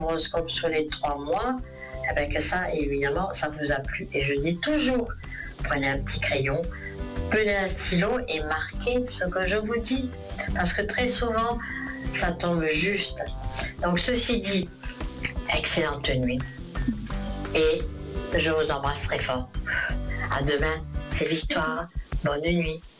horoscope sur les 3 mois, que ça, évidemment, ça vous a plu. Et je dis toujours, prenez un petit crayon, prenez un stylo et marquez ce que je vous dis. Parce que très souvent, ça tombe juste. Donc, ceci dit, excellente nuit. Et je vous embrasse très fort. À demain, c'est Victoire. Bonne nuit.